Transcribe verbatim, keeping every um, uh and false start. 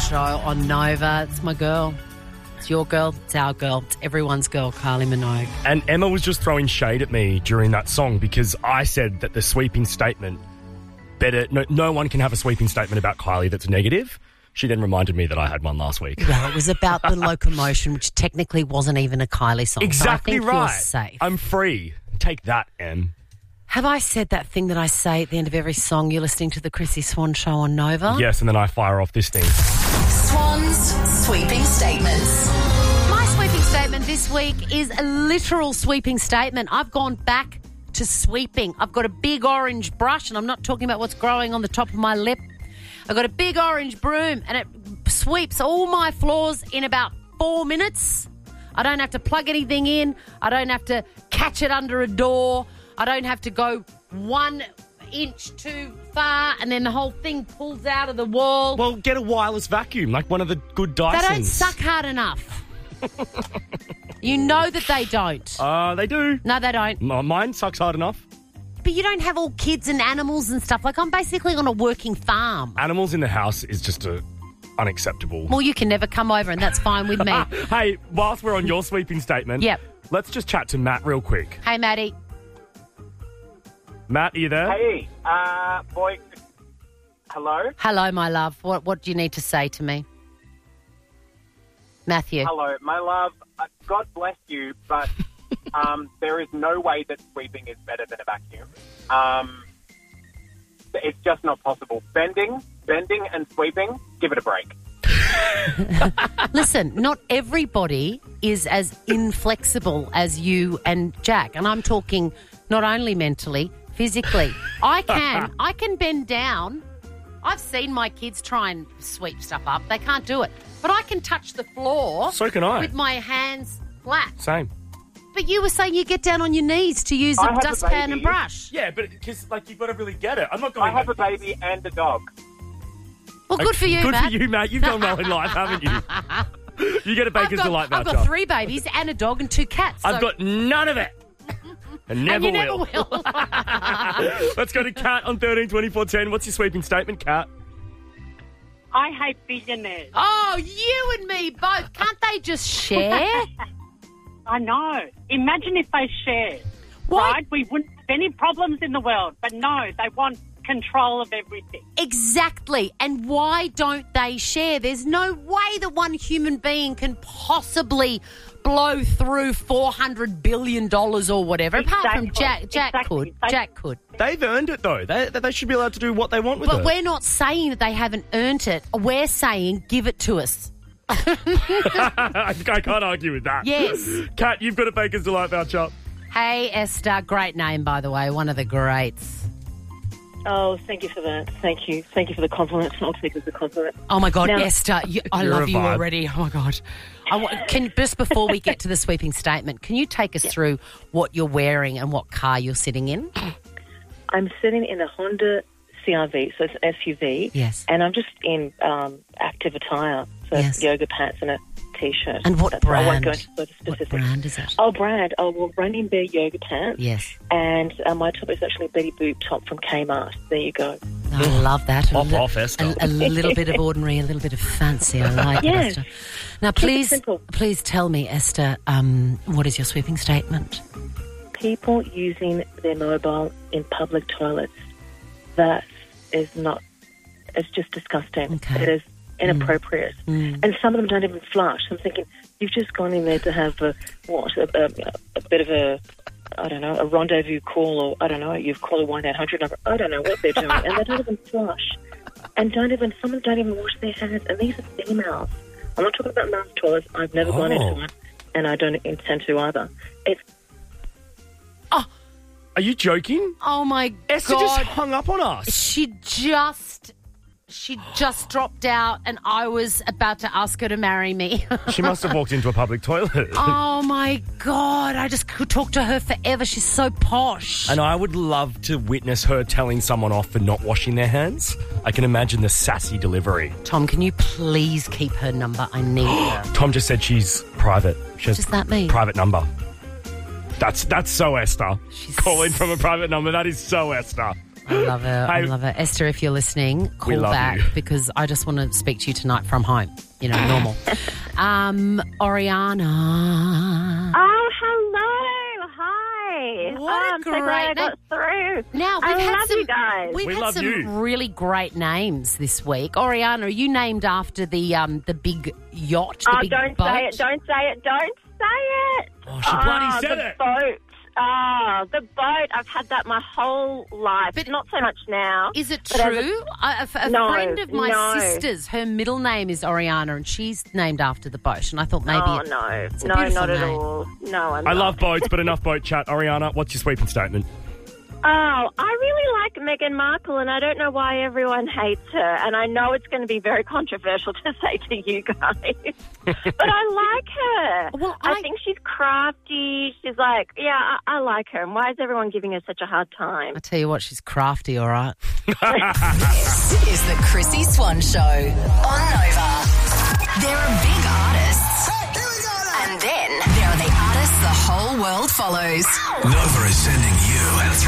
Show on Nova. It's my girl. It's your girl. It's our girl. It's everyone's girl, Kylie Minogue. And Emma was just throwing shade at me during that song because I said that the sweeping statement, better, no, no one can have a sweeping statement about Kylie that's negative. She then reminded me that I had one last week. Well, it was about the locomotion, which technically wasn't even a Kylie song. Exactly so I think right. You're safe. I'm free. Take that, Em. Have I said that thing that I say at the end of every song? You're listening to the Chrissy Swan Show on Nova? Yes, and then I fire off this thing. Swan's sweeping statements. My sweeping statement this week is a literal sweeping statement. I've gone back to sweeping. I've got a big orange brush, and I'm not talking about what's growing on the top of my lip. I've got a big orange broom, and it sweeps all my floors in about four minutes. I don't have to plug anything in. I don't have to catch it under a door. I don't have to go one inch too far and then the whole thing pulls out of the wall. Well, get a wireless vacuum, like one of the good Dysons. They don't suck hard enough. You know that they don't. Uh, they do. No, they don't. M- mine sucks hard enough. But you don't have all kids and animals and stuff. Like, I'm basically on a working farm. Animals in the house is just a unacceptable. Well, you can never come over and that's fine with me. Hey, whilst we're on your sweeping statement, Yep. let's just chat to Matt real quick. Hey, Maddie. Matt, are you there? Hey, uh, boy, hello? Hello, my love. What What do you need to say to me? Matthew. Hello, my love. Uh, God bless you, but um, there is no way that sweeping is better than a vacuum. Um, it's just not possible. Bending, bending and sweeping, give it a break. Listen, not everybody is as inflexible as you and Jack. And I'm talking not only mentally, physically. I can. I can bend down. I've seen my kids try and sweep stuff up. They can't do it. But I can touch the floor So can I. with my hands flat. Same. But you were saying you get down on your knees to use I a have a dustpan baby. and brush. Yeah, but because like you've got to really get it. I'm not going. I have a baby and a dog. Well, good for you, Good Matt. for you, Matt. You've done well in life, haven't you? You get a I've Baker's got, Delight I've voucher. got three babies and a dog and two cats. I've so- got none of it. And never and you will. never will. Let's go to Kat on thirteen twenty-four ten. What's your sweeping statement, Kat? I hate billionaires. Oh, you and me both. Can't they just share? I know. Imagine if they shared. Why? Right? We wouldn't have any problems in the world. But no, they want control of everything. Exactly. And why don't they share? There's no way that one human being can possibly blow through four hundred billion dollars or whatever. Apart from Exactly. Jack. Jack Exactly. could. They- Jack could. They've earned it, though. They, they should be allowed to do what they want with But it. we're not saying that they haven't earned it. We're saying give it to us. I I can't argue with that. Yes. Kat, you've got a Baker's Delight voucher. Hey, Esther. Great name, by the way. One of the greats. Oh, thank you for that. Thank you. Thank you for the compliment. I'll take it as a compliment. Oh, my God, Now- Esther, you, I You're love a you vibe. already. Oh, my God. I wa- can Just before we get to the sweeping statement, can you take us through what you're wearing and what car you're sitting in? I'm sitting in a Honda C R V, so it's an S U V. Yes. And I'm just in um, active attire, so Yes. yoga pants and a T-shirt. And what That's- I won't brand? go into further What specifics. brand is it? Oh, brand. Oh, well, Running Bear yoga pants. Yes. And uh, my top is actually a Betty Boop top from Kmart. There you go. I love that. Pop a, li- off, Esther. A, a little bit of ordinary, a little bit of fancy. I like it, Yes. Esther. Now, please, simple. please tell me, Esther, um, what is your sweeping statement? People using their mobile in public toilets, that is not, it's just disgusting. Okay. It is inappropriate. Mm. And some of them don't even flush. I'm thinking, you've just gone in there to have a, what, a, a, a bit of a, I don't know, a rendezvous call, or I don't know, you've called a one eight hundred number. I don't know what they're doing. And they don't even flush. And don't even, some of them don't even wash their hands. And these are females. I'm not talking about men's toilets. I've never gone Oh. into one, and I don't intend to either. It's Are you joking? Oh, my Esther God. just hung up on us. She just... She just dropped out and I was about to ask her to marry me. She must have walked into a public toilet. Oh, my God. I just could talk to her forever. She's so posh. And I would love to witness her telling someone off for not washing their hands. I can imagine the sassy delivery. Tom, can you please keep her number? I need her. Tom just said she's private. She has What does that mean? private number. That's that's so Esther. She's- Calling from a private number. That is so Esther. I love it. I Hey. love it. Esther, if you're listening, call love back you. because I just want to speak to you tonight from home. You know, normal. um, Oriana. Oh, hello. Hi. What oh, a I'm so glad I great got through. Now, we've I had love some, you guys. We've We had love some you. really great names this week. Oriana, are you named after the um the big yacht, the Oh, big don't boat? say it. Don't say it. Don't say it. Oh, she bloody said the it. boat. Oh, the boat. I've had that my whole life. But- Not so much now. Is it But as a- true? A, a- a No, friend of my no. sister's, her middle name is Oriana, and she's named after the boat. And I thought maybe oh, it- no. it's a No, beautiful not at name. all. No, I'm I not. love boats, but enough boat chat. Oriana, what's your sweeping statement? Oh, I really like Meghan Markle, and I don't know why everyone hates her. And I know it's going to be very controversial to say to you guys, but I like her. Well, I, I- think she's crafty. She's like, yeah, I, I like her. And why is everyone giving her such a hard time? I tell you what, she's crafty, all right. This is the Chrissy Swan Show on Nova. There are big artists. And then there are the artists the whole world follows. Nova is sending you